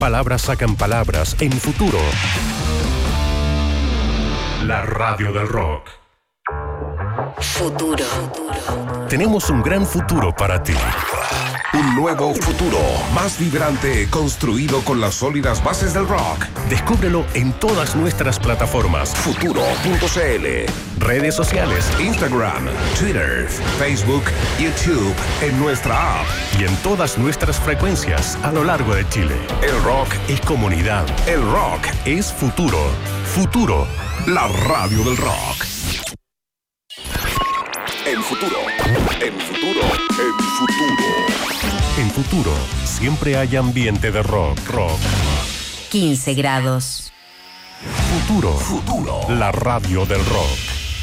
Palabras sacan palabras en Futuro. La radio del rock. Futuro. Tenemos un gran futuro para ti. Un nuevo futuro, más vibrante, construido con las sólidas bases del rock. Descúbrelo en todas nuestras plataformas. Futuro.cl. Redes sociales. Instagram, Twitter, Facebook, YouTube, en nuestra app. Y en todas nuestras frecuencias a lo largo de Chile. El rock Es comunidad. El rock Es futuro. Futuro. La radio del rock. En futuro. En futuro. En futuro. En Futuro siempre hay ambiente de rock. 15 grados. Futuro. La radio del rock.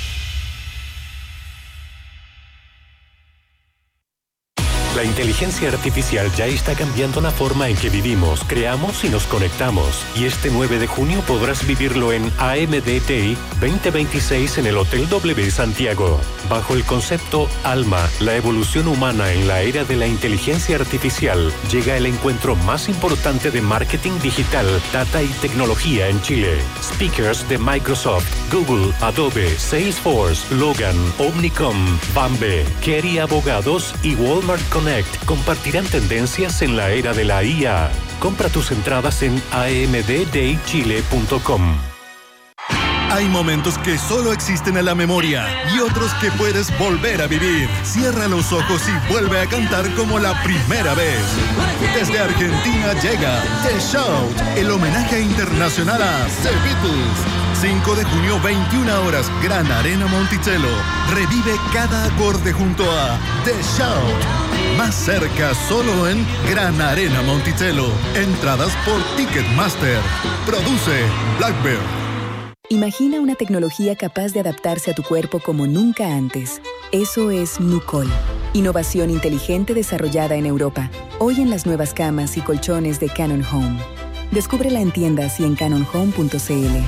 La inteligencia artificial ya está cambiando la forma en que vivimos, creamos y nos conectamos. Y este 9 de junio podrás vivirlo en AMDTI 2026 en el Hotel W Santiago. Bajo el concepto Alma, la evolución humana en la era de la inteligencia artificial, llega el encuentro más importante de marketing digital, data y tecnología en Chile. Speakers de Microsoft, Google, Adobe, Salesforce, Logan, Omnicom, Bambe, Kerry Abogados y Walmart Connect compartirán tendencias en la era de la IA. Compra tus entradas en amddaychile.com. Hay momentos que solo existen en la memoria y otros que puedes volver a vivir. Cierra los ojos y vuelve a cantar como la primera vez. Desde Argentina llega The Shout, el homenaje internacional a The Beatles. 5 de junio, 21 horas, Gran Arena Monticello. Revive cada acorde junto a The Shout. Más cerca solo en Gran Arena Monticello. Entradas por Ticketmaster. Produce Blackbird. Imagina una tecnología capaz de adaptarse a tu cuerpo como nunca antes. Eso es Nucol. Innovación inteligente desarrollada en Europa. Hoy en las nuevas camas y colchones de Canon Home. Descúbrela en tiendas y en canonhome.cl.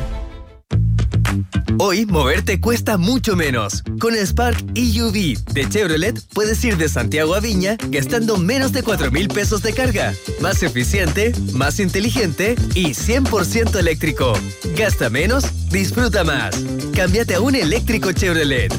Hoy, moverte cuesta mucho menos. Con el Spark EUV de Chevrolet, puedes ir de Santiago a Viña gastando menos de 4,000 pesos de carga. Más eficiente, más inteligente y 100% eléctrico. Gasta menos, disfruta más. Cámbiate a un eléctrico Chevrolet.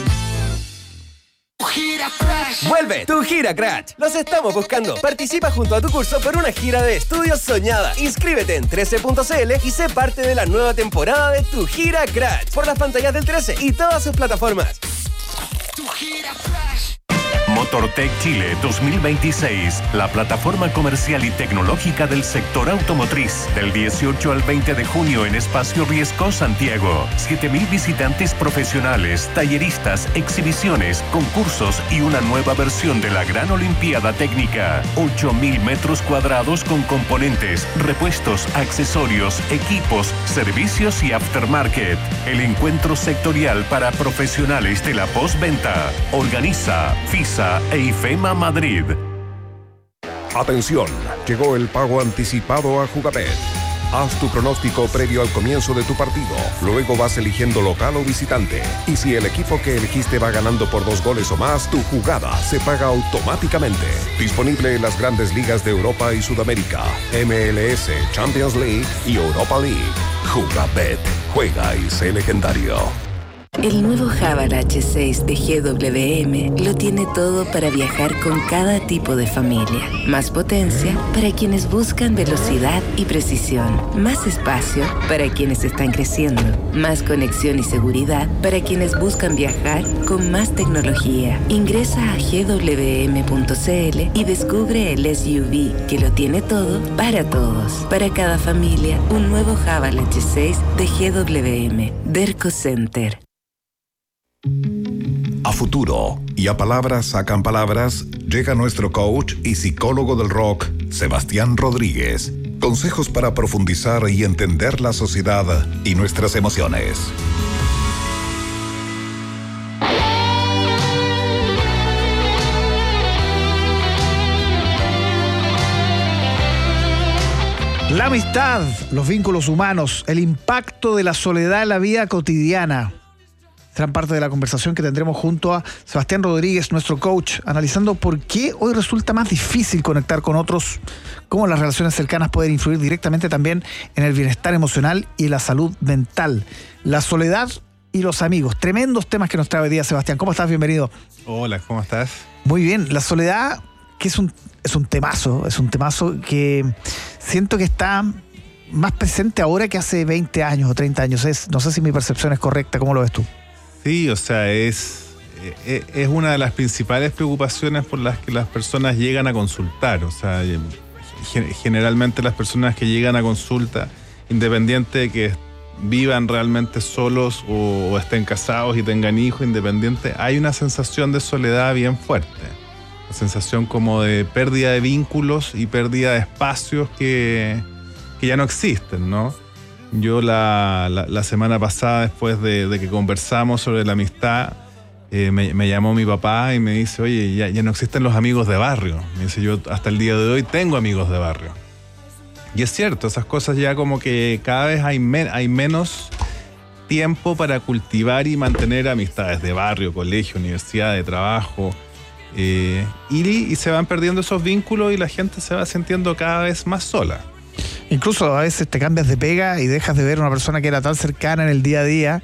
¡Vuelve tu Gira Crash! ¡Los estamos buscando! Participa junto a tu curso por una gira de estudios soñada. Inscríbete en 13.cl y sé parte de la nueva temporada de tu Gira Crash por las pantallas del 13 y todas sus plataformas. Tu Gira Crash. Motortech Chile 2026, la plataforma comercial y tecnológica del sector automotriz. Del 18 al 20 de junio en Espacio Riesco, Santiago. 7,000 visitantes profesionales, talleristas, exhibiciones, concursos y una nueva versión de la Gran Olimpiada Técnica. 8,000 metros cuadrados con componentes, repuestos, accesorios, equipos, servicios y aftermarket. El encuentro sectorial para profesionales de la postventa. Organiza FISA e IFEMA Madrid. Atención, llegó el pago anticipado a Jugabet. Haz tu pronóstico previo al comienzo de tu partido. Luego vas eligiendo local o visitante. Y si el equipo que elegiste va ganando por 2 goles o más, tu jugada se paga automáticamente. Disponible en las grandes ligas de Europa y Sudamérica, MLS, Champions League y Europa League. Jugabet. Juega y sé legendario. El nuevo Haval H6 de GWM lo tiene todo para viajar con cada tipo de familia. Más potencia para quienes buscan velocidad y precisión. Más espacio para quienes están creciendo. Más conexión y seguridad para quienes buscan viajar con más tecnología. Ingresa a gwm.cl y descubre el SUV que lo tiene todo para todos. Para cada familia, un nuevo Haval H6 de GWM. Derco Center. A futuro y a palabras sacan palabras, llega nuestro coach y psicólogo del rock, Sebastián Rodríguez. Consejos para profundizar y entender la sociedad y nuestras emociones. La amistad, los vínculos humanos, el impacto de la soledad en la vida cotidiana. serán parte de la conversación que tendremos junto a Sebastián Rodríguez, nuestro coach, analizando por qué hoy resulta más difícil conectar con otros, cómo las relaciones cercanas pueden influir directamente también en el bienestar emocional y la salud mental. La soledad y los amigos. Tremendos temas que nos trae hoy día Sebastián. ¿Cómo estás? Bienvenido. Hola, ¿cómo estás? Muy bien. La soledad, que es un temazo que siento que está más presente ahora que hace 20 años o 30 años. No sé si mi percepción es correcta. ¿Cómo lo ves tú? Sí, o sea, es una de las principales preocupaciones por las que las personas llegan a consultar. O sea, generalmente las personas que llegan a consulta, independiente de que vivan realmente solos o estén casados y tengan hijos, independiente, hay una sensación de soledad bien fuerte. Una sensación como de pérdida de vínculos y pérdida de espacios que ya no existen, ¿no? Yo la semana pasada, después de que conversamos sobre la amistad, me llamó mi papá y me dice, oye, ya no existen los amigos de barrio. Me dice, yo hasta el día de hoy tengo amigos de barrio. Y es cierto, esas cosas ya como que cada vez hay menos tiempo para cultivar y mantener amistades de barrio, colegio, universidad, de trabajo. Y se van perdiendo esos vínculos y la gente se va sintiendo cada vez más sola. Incluso a veces te cambias de pega y dejas de ver a una persona que era tan cercana en el día a día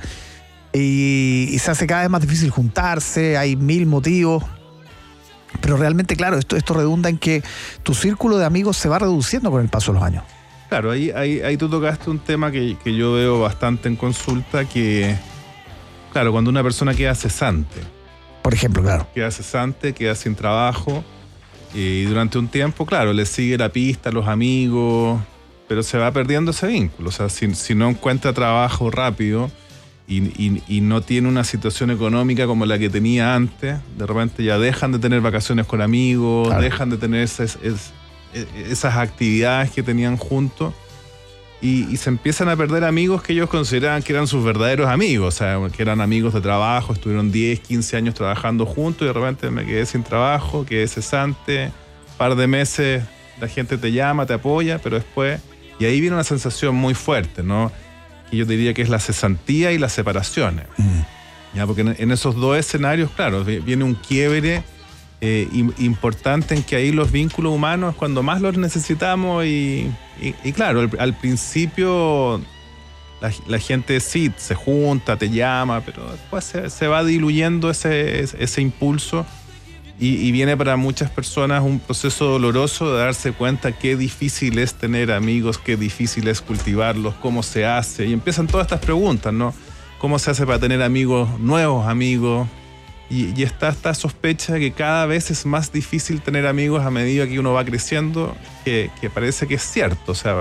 y se hace cada vez más difícil juntarse, hay 1000 motivos. Pero realmente, claro, esto redunda en que tu círculo de amigos se va reduciendo con el paso de los años. Claro, ahí tú tocaste un tema que yo veo bastante en consulta, que, claro, cuando una persona queda cesante. Por ejemplo, claro. Queda cesante, queda sin trabajo y durante un tiempo, claro, le sigue la pista a los amigos, pero se va perdiendo ese vínculo. O sea, si no encuentra trabajo rápido y no tiene una situación económica como la que tenía antes, de repente ya dejan de tener vacaciones con amigos, claro, dejan de tener esas actividades que tenían juntos y se empiezan a perder amigos que ellos consideraban que eran sus verdaderos amigos, o sea, que eran amigos de trabajo, estuvieron 10, 15 años trabajando juntos y de repente me quedé sin trabajo, quedé cesante, un par de meses la gente te llama, te apoya, pero después... Y ahí viene una sensación muy fuerte, ¿no? Que yo diría que es la cesantía y las separaciones. ¿Ya? Porque en esos dos escenarios, claro, viene un quiebre importante en que ahí los vínculos humanos es cuando más los necesitamos y claro, al principio la gente sí se junta, te llama, pero después se va diluyendo ese impulso. Y viene para muchas personas un proceso doloroso de darse cuenta qué difícil es tener amigos, qué difícil es cultivarlos, cómo se hace. Y empiezan todas estas preguntas, ¿no? ¿Cómo se hace para tener amigos, nuevos amigos? Y está esta sospecha que cada vez es más difícil tener amigos a medida que uno va creciendo, que parece que es cierto. O sea,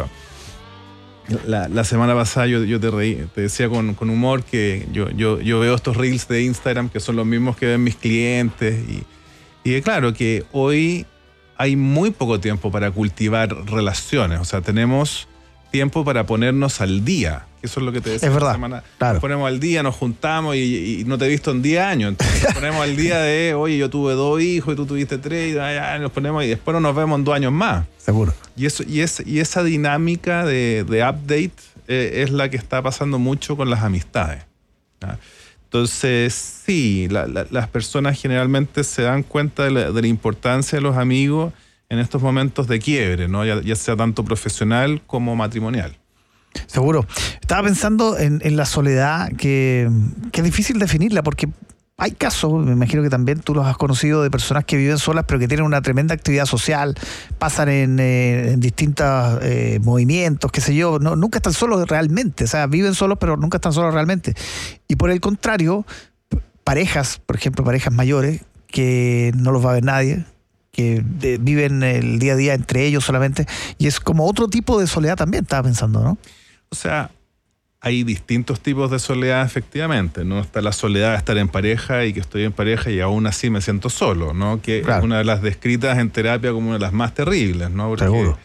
la semana pasada yo te decía con humor que yo veo estos reels de Instagram que son los mismos que ven mis clientes y claro que hoy hay muy poco tiempo para cultivar relaciones. O sea, tenemos tiempo para ponernos al día. Eso es lo que te decía. Es verdad, esta semana. Claro. Nos ponemos al día, nos juntamos y no te he visto en 10 años. Entonces nos ponemos al día de, oye, yo tuve 2 hijos y tú tuviste 3, y nos ponemos y después no nos vemos en 2 años más. Seguro. Y esa dinámica de update es la que está pasando mucho con las amistades. ¿Ya? Entonces, sí, las personas generalmente se dan cuenta de la importancia de los amigos en estos momentos de quiebre, ¿no? Ya sea tanto profesional como matrimonial. Seguro. Estaba pensando en la soledad, que es difícil definirla, porque hay casos, me imagino que también tú los has conocido, de personas que viven solas pero que tienen una tremenda actividad social, pasan en distintos movimientos, qué sé yo, nunca están solos realmente, o sea, viven solos pero nunca están solos realmente. Y por el contrario, parejas, por ejemplo, parejas mayores, que no los va a ver nadie, que viven el día a día entre ellos solamente, y es como otro tipo de soledad también, estaba pensando, ¿no? O sea, hay distintos tipos de soledad, efectivamente, ¿no? Está la soledad de estar en pareja y que estoy en pareja y aún así me siento solo, ¿no? Que claro, es una de las descritas en terapia como una de las más terribles, ¿no? Porque, seguro.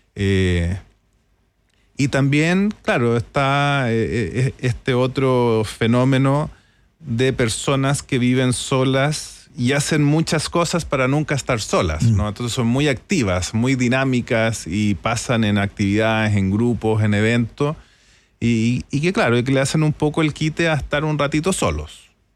Y también, claro, está este otro fenómeno de personas que viven solas y hacen muchas cosas para nunca estar solas, ¿no? Entonces son muy activas, muy dinámicas y pasan en actividades, en grupos, en eventos y que claro, que le hacen un poco el quite a estar un ratito solos.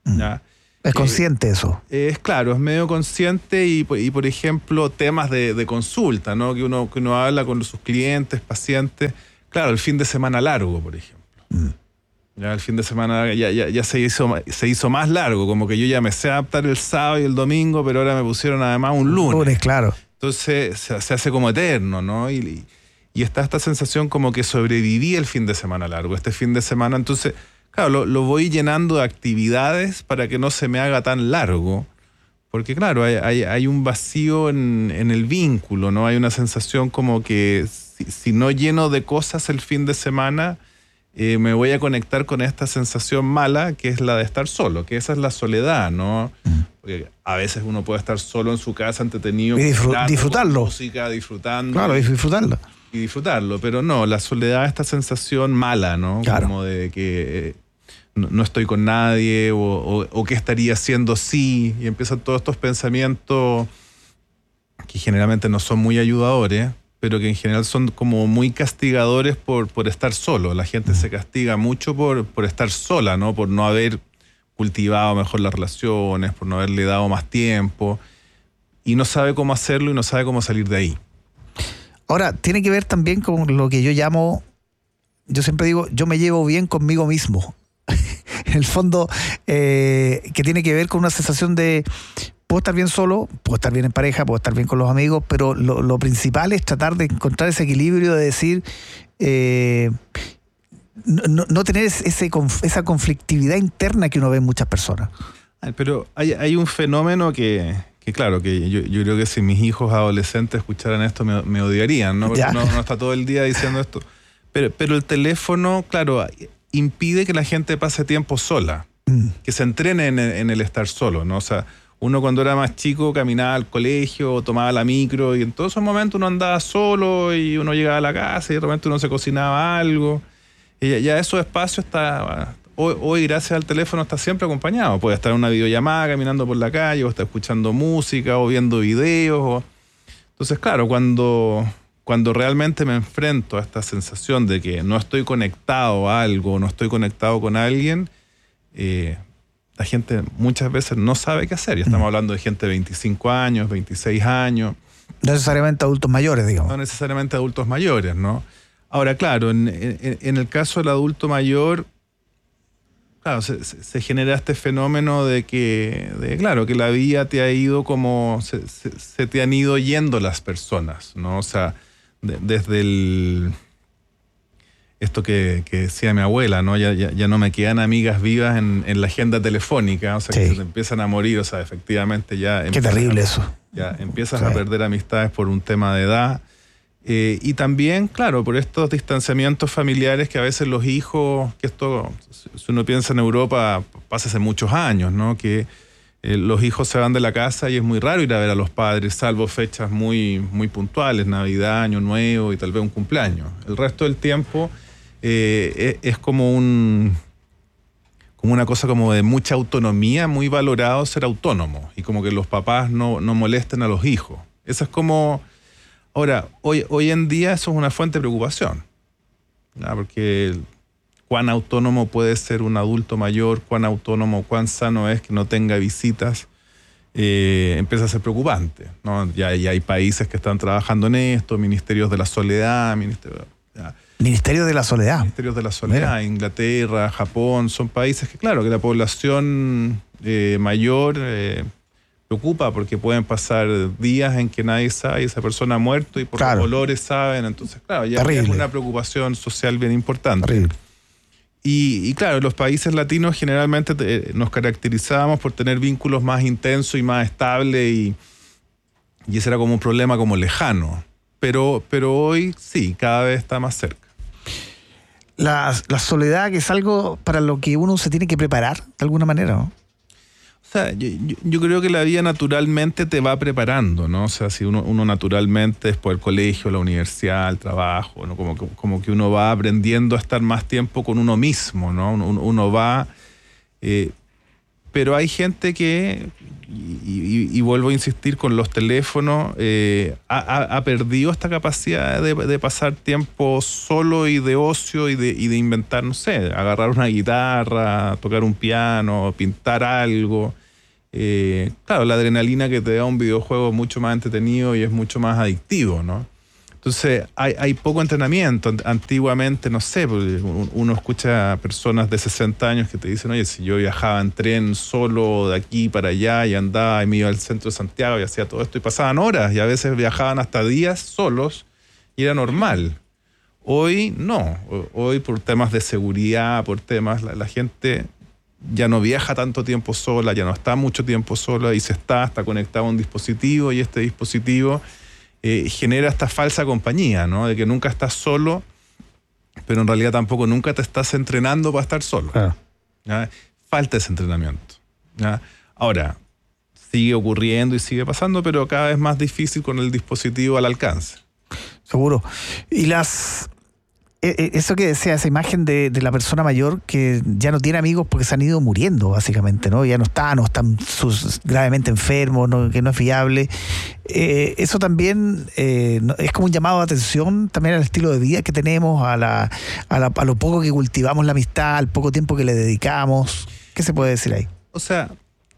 ¿ya? Es consciente eso. Es claro, es medio consciente y por ejemplo, temas de consulta, ¿no? Que uno habla con sus clientes, pacientes. Claro, el fin de semana largo, por ejemplo. Ya el fin de semana ya se hizo más largo, como que yo ya me sé adaptar el sábado y el domingo, pero ahora me pusieron además un lunes. Claro. Entonces se hace como eterno, ¿no? Y está esta sensación como que sobreviví el fin de semana largo. Este fin de semana, entonces, claro, lo voy llenando de actividades para que no se me haga tan largo. Porque, claro, hay un vacío en el vínculo, ¿no? Hay una sensación como que si no lleno de cosas el fin de semana, me voy a conectar con esta sensación mala que es la de estar solo, que esa es la soledad, ¿no? Porque a veces uno puede estar solo en su casa, entretenido, y disfrutarlo. Música, disfrutando. Claro, y disfrutarlo. Y disfrutarlo, pero no, la soledad es esta sensación mala, ¿no? Claro. Como de que no estoy con nadie o qué estaría haciendo si, y empiezan todos estos pensamientos que generalmente no son muy ayudadores, pero que en general son como muy castigadores por estar solo. La gente se castiga mucho por estar sola, ¿no? Por no haber cultivado mejor las relaciones, por no haberle dado más tiempo, y no sabe cómo hacerlo y no sabe cómo salir de ahí. Ahora, tiene que ver también con lo que yo llamo, yo siempre digo, yo me llevo bien conmigo mismo. En el fondo, que tiene que ver con una sensación de, puedo estar bien solo, puedo estar bien en pareja, puedo estar bien con los amigos, pero lo principal es tratar de encontrar ese equilibrio de decir, no tener esa conflictividad interna que uno ve en muchas personas. Pero hay un fenómeno que claro, que yo creo que si mis hijos adolescentes escucharan esto me odiarían, ¿no? Porque no está todo el día diciendo esto. Pero el teléfono, claro, impide que la gente pase tiempo sola, que se entrene en el estar solo, ¿no? O sea, uno cuando era más chico caminaba al colegio, tomaba la micro, y en todos esos momentos uno andaba solo y uno llegaba a la casa y de repente uno se cocinaba algo. Y ya esos espacios hoy gracias al teléfono está siempre acompañado. Puede estar en una videollamada caminando por la calle, o está escuchando música, o viendo videos. Entonces, claro, cuando realmente me enfrento a esta sensación de que no estoy conectado a algo, no estoy conectado con alguien, la gente muchas veces no sabe qué hacer. Y estamos hablando de gente de 25 años, 26 años. No necesariamente adultos mayores, digamos. No necesariamente adultos mayores, ¿no? Ahora, claro, en el caso del adulto mayor, claro, se genera este fenómeno de que la vida te ha ido como se te han ido yendo las personas, ¿no? O sea, desde esto que decía mi abuela, ¿no? Ya no me quedan amigas vivas en la agenda telefónica, o sea, que se empiezan a morir, o sea, efectivamente ya... Qué terrible eso. Ya empiezas a perder amistades por un tema de edad. Y también, claro, por estos distanciamientos familiares que a veces los hijos, que esto, si uno piensa en Europa, pasa hace muchos años, ¿no? Que los hijos se van de la casa y es muy raro ir a ver a los padres, salvo fechas muy, muy puntuales, Navidad, Año Nuevo y tal vez un cumpleaños. El resto del tiempo es como una cosa como de mucha autonomía, muy valorado ser autónomo, y como que los papás no molesten a los hijos. Esa es como... Ahora, hoy en día eso es una fuente de preocupación, ¿no? Porque cuán autónomo puede ser un adulto mayor, cuán autónomo, cuán sano es que no tenga visitas, empieza a ser preocupante, ¿no? Ya hay países que están trabajando en esto, ministerios de la soledad, Ministerios de la Soledad, mira. Inglaterra, Japón, son países que, claro, que la población mayor... preocupa porque pueden pasar días en que nadie sabe y esa persona ha muerto y por los olores saben. Entonces, claro, ya hay una preocupación social bien importante. Terrible. Y claro, los países latinos generalmente nos caracterizábamos por tener vínculos más intensos y más estables y ese era como un problema como lejano. Pero hoy sí, cada vez está más cerca. La soledad, que es algo para lo que uno se tiene que preparar de alguna manera, ¿no? O sea, yo creo que la vida naturalmente te va preparando, ¿no? O sea, si uno naturalmente, después del colegio, la universidad, el trabajo, ¿no? Como que uno va aprendiendo a estar más tiempo con uno mismo, ¿no? Uno va Pero hay gente que, y vuelvo a insistir con los teléfonos, ha perdido esta capacidad de pasar tiempo solo y de ocio y de inventar, no sé, agarrar una guitarra, tocar un piano, pintar algo. Claro, la adrenalina que te da un videojuego es mucho más entretenido y es mucho más adictivo, ¿no? Entonces hay poco entrenamiento. Antiguamente, no sé, uno escucha a personas de 60 años que te dicen, oye, si yo viajaba en tren solo de aquí para allá y andaba y me iba al centro de Santiago y hacía todo esto y pasaban horas y a veces viajaban hasta días solos y era normal. Hoy no, hoy por temas de seguridad, por temas, la gente ya no viaja tanto tiempo sola, ya no está mucho tiempo sola y está conectado a un dispositivo y este dispositivo genera esta falsa compañía, ¿no? De que nunca estás solo, pero en realidad tampoco nunca te estás entrenando para estar solo. ¿Ya? Falta ese entrenamiento. ¿Ya? Ahora, sigue ocurriendo y sigue pasando, pero cada vez más difícil con el dispositivo al alcance. Seguro. Y eso que decía, esa imagen de la persona mayor que ya no tiene amigos porque se han ido muriendo, básicamente, ¿no? Ya no están gravemente enfermos, ¿no? Que no es fiable. Eso también es como un llamado de atención también al estilo de vida que tenemos, a lo poco que cultivamos la amistad, al poco tiempo que le dedicamos. ¿Qué se puede decir ahí? O sea,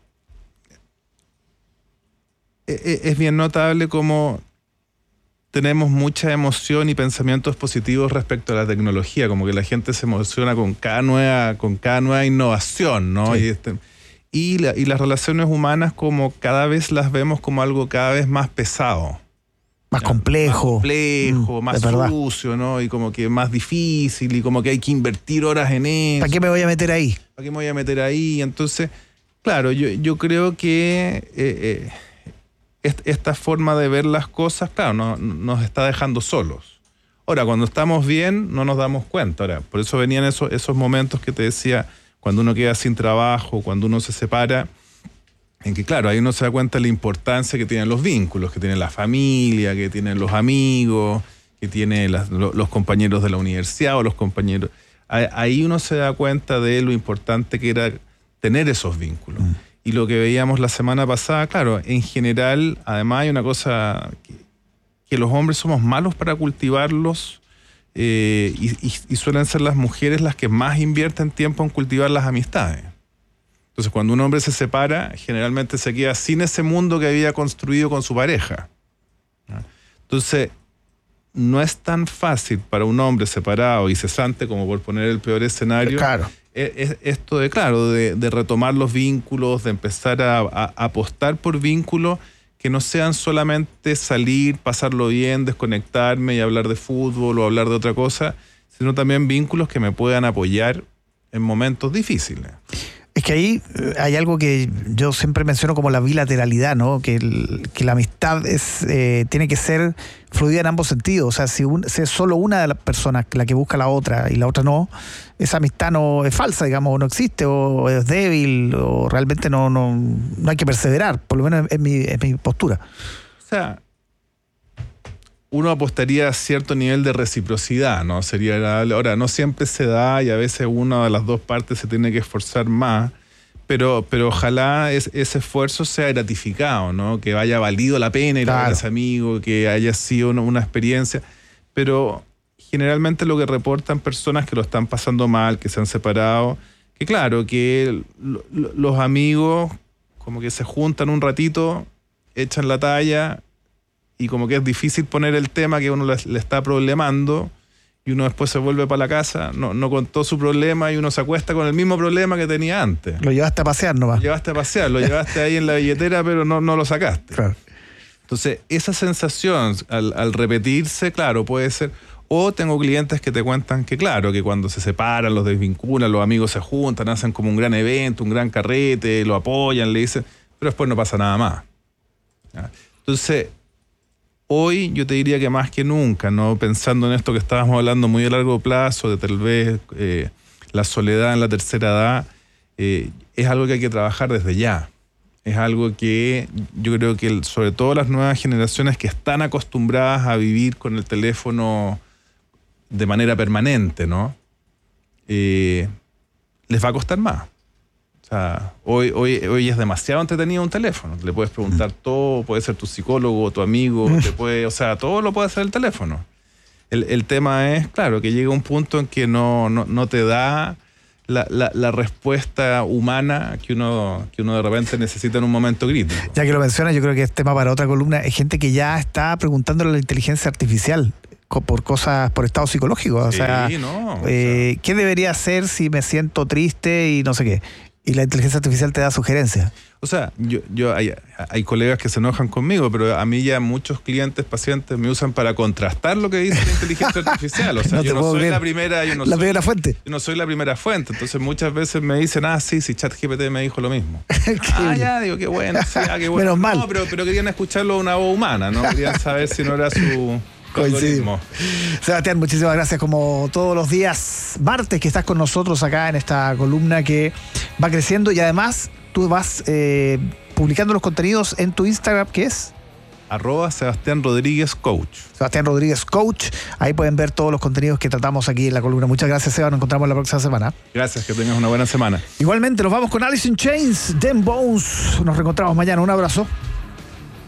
es bien notable cómo tenemos mucha emoción y pensamientos positivos respecto a la tecnología, como que la gente se emociona con cada nueva innovación, ¿no? Sí. Y las relaciones humanas como cada vez las vemos como algo cada vez más pesado. Más complejo. Más sucio, ¿no? Y como que más difícil y como que hay que invertir horas en eso. ¿Para qué me voy a meter ahí? ¿Para qué me voy a meter ahí? Entonces, claro, yo creo que esta forma de ver las cosas, claro, nos está dejando solos. Ahora, cuando estamos bien, no nos damos cuenta. Ahora, por eso venían esos momentos que te decía, cuando uno queda sin trabajo, cuando uno se separa, en que, claro, ahí uno se da cuenta de la importancia que tienen los vínculos, que tiene la familia, que tienen los amigos, que tienen los compañeros de la universidad o los compañeros. Ahí uno se da cuenta de lo importante que era tener esos vínculos. Y lo que veíamos la semana pasada, claro, en general, además hay una cosa que los hombres somos malos para cultivarlos y suelen ser las mujeres las que más invierten tiempo en cultivar las amistades. Entonces, cuando un hombre se separa, generalmente se queda sin ese mundo que había construido con su pareja. Entonces, no es tan fácil para un hombre separado y cesante, como por poner el peor escenario, claro, esto de retomar los vínculos, de empezar a apostar por vínculos que no sean solamente salir, pasarlo bien, desconectarme y hablar de fútbol o hablar de otra cosa, sino también vínculos que me puedan apoyar en momentos difíciles. Es que ahí hay algo que yo siempre menciono como la bilateralidad, ¿no? Que la amistad tiene que ser fluida en ambos sentidos. O sea, si es solo una de las personas la que busca a la otra y la otra no, esa amistad no es falsa, digamos, o no existe, o es débil, o realmente no hay que perseverar, por lo menos es mi postura. O sea, uno apostaría a cierto nivel de reciprocidad, ¿no? Sería agradable. Ahora, no siempre se da y a veces una de las dos partes se tiene que esforzar más, pero ojalá ese esfuerzo sea gratificado, ¿no? Que haya valido la pena ir a ver a ese amigo, que haya sido una experiencia. Pero generalmente lo que reportan personas que lo están pasando mal, que se han separado, que claro, que los amigos como que se juntan un ratito, echan la talla, y como que es difícil poner el tema que uno le está problemando y uno después se vuelve para la casa, no contó su problema y uno se acuesta con el mismo problema que tenía antes. Lo llevaste a pasear nomás. Lo llevaste ahí en la billetera, pero no lo sacaste. Claro. Entonces, esa sensación al repetirse, claro, puede ser. O tengo clientes que te cuentan que, claro, que cuando se separan, los desvinculan, los amigos se juntan, hacen como un gran evento, un gran carrete, lo apoyan, le dicen, pero después no pasa nada más. ¿Ya? Entonces, hoy yo te diría que más que nunca, ¿no? Pensando en esto que estábamos hablando muy a largo plazo, de tal vez la soledad en la tercera edad, es algo que hay que trabajar desde ya. Es algo que yo creo que sobre todo las nuevas generaciones que están acostumbradas a vivir con el teléfono de manera permanente, ¿no? Les va a costar más. O O sea, hoy es demasiado entretenido un teléfono. Le puedes preguntar todo, puede ser tu psicólogo, tu amigo, o sea, todo lo puede hacer el teléfono. El tema es, claro, que llega un punto en que no te da la respuesta humana que uno de repente necesita en un momento crítico. Ya que lo mencionas, yo creo que es tema para otra columna. Hay gente que ya está preguntándole a la inteligencia artificial por cosas, por estado psicológico. O sea, ¿qué debería hacer si me siento triste y no sé qué? Y la inteligencia artificial te da sugerencias. O sea, hay colegas que se enojan conmigo, pero a mí ya muchos clientes, pacientes me usan para contrastar lo que dice la inteligencia artificial. O sea, no yo no soy creer. la primera, primera fuente. Yo no soy la primera fuente. Entonces muchas veces me dicen, sí, ChatGPT me dijo lo mismo. Ya, digo, qué bueno, sí, qué bueno. Menos mal. No, pero querían escucharlo de una voz humana, ¿no? Querían saber si no era su... Coincidimos. Sebastián, muchísimas gracias como todos los días martes que estás con nosotros acá en esta columna que va creciendo y además tú vas publicando los contenidos en tu Instagram, ¿qué es? @Sebastián Rodríguez Coach. Sebastián Rodríguez Coach. Ahí pueden ver todos los contenidos que tratamos aquí en la columna. Muchas gracias, Seba. Nos encontramos la próxima semana. Gracias, que tengas una buena semana. Igualmente, nos vamos con Alice in Chains, Them Bones. Nos reencontramos mañana. Un abrazo.